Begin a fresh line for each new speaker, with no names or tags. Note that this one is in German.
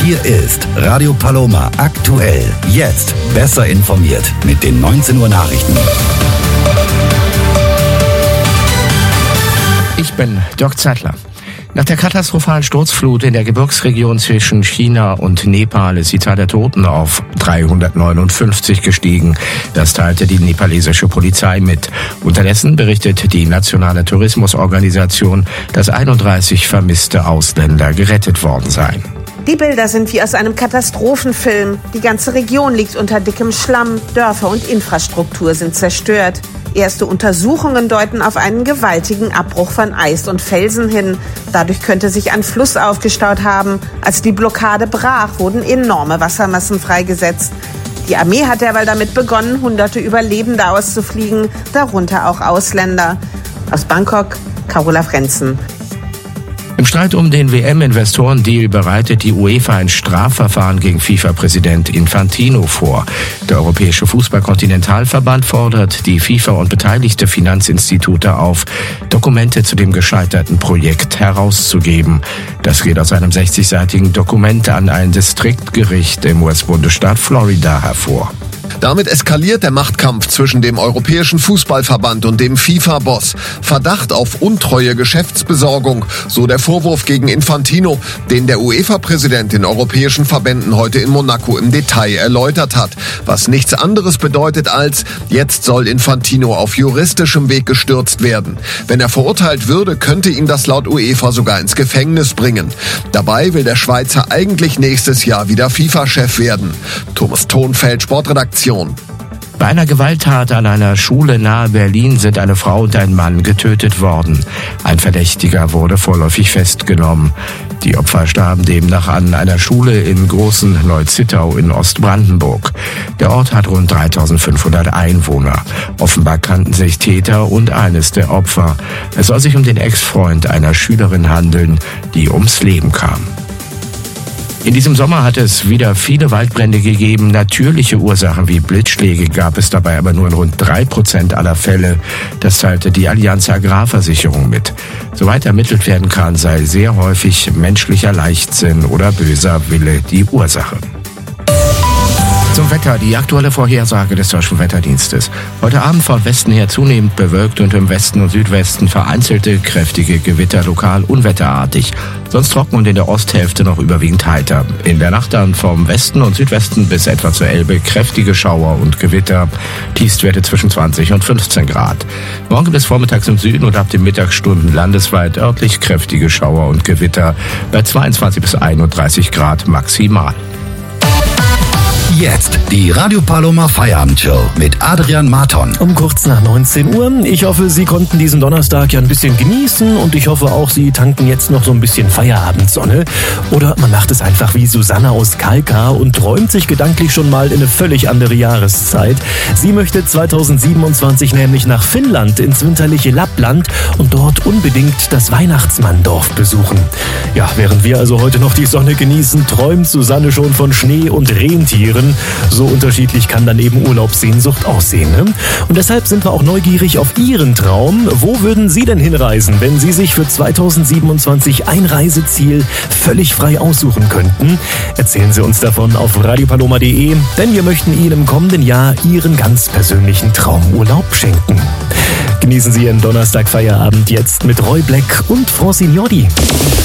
Hier ist Radio Paloma aktuell. Jetzt besser informiert mit den 19 Uhr Nachrichten.
Ich bin Dirk Zeitler. Nach der katastrophalen Sturzflut in der Gebirgsregion zwischen China und Nepal ist die Zahl der Toten auf 359 gestiegen. Das teilte die nepalesische Polizei mit. Unterdessen berichtet die nationale Tourismusorganisation, dass 31 vermisste Ausländer gerettet worden seien.
Die Bilder sind wie aus einem Katastrophenfilm. Die ganze Region liegt unter dickem Schlamm. Dörfer und Infrastruktur sind zerstört. Erste Untersuchungen deuten auf einen gewaltigen Abbruch von Eis und Felsen hin. Dadurch könnte sich ein Fluss aufgestaut haben. Als die Blockade brach, wurden enorme Wassermassen freigesetzt. Die Armee hat derweil damit begonnen, Hunderte Überlebende auszufliegen, darunter auch Ausländer. Aus Bangkok, Carola Frenzen.
Im Streit um den WM-Investorendeal bereitet die UEFA ein Strafverfahren gegen FIFA-Präsident Infantino vor. Der Europäische Fußball-Kontinentalverband fordert die FIFA und beteiligte Finanzinstitute auf, Dokumente zu dem gescheiterten Projekt herauszugeben. Das geht aus einem 60-seitigen Dokument an ein Distriktgericht im US-Bundesstaat Florida hervor.
Damit eskaliert der Machtkampf zwischen dem Europäischen Fußballverband und dem FIFA-Boss. Verdacht auf untreue Geschäftsbesorgung, so der Vorwurf gegen Infantino, den der UEFA-Präsident den europäischen Verbänden heute in Monaco im Detail erläutert hat. Was nichts anderes bedeutet als, jetzt soll Infantino auf juristischem Weg gestürzt werden. Wenn er verurteilt würde, könnte ihn das laut UEFA sogar ins Gefängnis bringen. Dabei will der Schweizer eigentlich nächstes Jahr wieder FIFA-Chef werden. Thomas Thonfeld, Sportredaktion.
Bei einer Gewalttat an einer Schule nahe Berlin sind eine Frau und ein Mann getötet worden. Ein Verdächtiger wurde vorläufig festgenommen. Die Opfer starben demnach an einer Schule in Großen Neuzittau in Ostbrandenburg. Der Ort hat rund 3500 Einwohner. Offenbar kannten sich Täter und eines der Opfer. Es soll sich um den Ex-Freund einer Schülerin handeln, die ums Leben kam. In diesem Sommer hat es wieder viele Waldbrände gegeben. Natürliche Ursachen wie Blitzschläge gab es dabei aber nur in rund 3% aller Fälle. Das teilte die Allianz Agrarversicherung mit. Soweit ermittelt werden kann, sei sehr häufig menschlicher Leichtsinn oder böser Wille die Ursache. Zum Wetter, die aktuelle Vorhersage des Deutschen Wetterdienstes. Heute Abend von Westen her zunehmend bewölkt und im Westen und Südwesten vereinzelte kräftige Gewitter, lokal unwetterartig. Sonst trocken und in der Osthälfte noch überwiegend heiter. In der Nacht dann vom Westen und Südwesten bis etwa zur Elbe kräftige Schauer und Gewitter. Tiefstwerte zwischen 20 und 15 Grad. Morgen bis vormittags im Süden und ab den Mittagsstunden landesweit örtlich kräftige Schauer und Gewitter bei 22 bis 31 Grad maximal.
Jetzt die Radio Paloma Feierabendshow mit Adrian Marton.
Um kurz nach 19 Uhr. Ich hoffe, Sie konnten diesen Donnerstag ja ein bisschen genießen und ich hoffe auch, Sie tanken jetzt noch so ein bisschen Feierabendsonne. Oder man macht es einfach wie Susanna aus Kalkar und träumt sich gedanklich schon mal in eine völlig andere Jahreszeit. Sie möchte 2027 nämlich nach Finnland ins winterliche Lappland und dort unbedingt das Weihnachtsmanndorf besuchen. Ja, während wir also heute noch die Sonne genießen, träumt Susanne schon von Schnee und Rentieren. So unterschiedlich kann dann eben Urlaubssehnsucht aussehen. Ne? Und deshalb sind wir auch neugierig auf Ihren Traum. Wo würden Sie denn hinreisen, wenn Sie sich für 2027 ein Reiseziel völlig frei aussuchen könnten? Erzählen Sie uns davon auf radiopaloma.de, denn wir möchten Ihnen im kommenden Jahr Ihren ganz persönlichen Traumurlaub schenken. Genießen Sie Ihren Donnerstag-Feierabend jetzt mit Roy Black und Francine Jordi.